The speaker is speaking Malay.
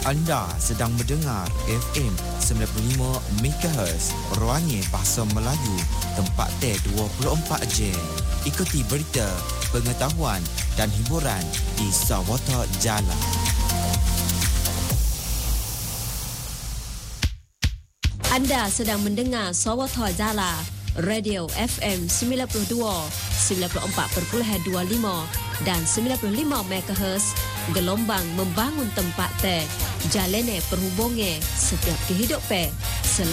Anda sedang mendengar FM 95 MHz Ruangnya Bahasa Melayu, tempat T24 Jam. Ikuti berita, pengetahuan dan hiburan di Sawata Jala. Anda sedang mendengar Sawata Jala, Radio FM 92, 94.25 dan 95 MHz, gelombang membangun tempat teh, jalane perhubungan setiap kehidupan.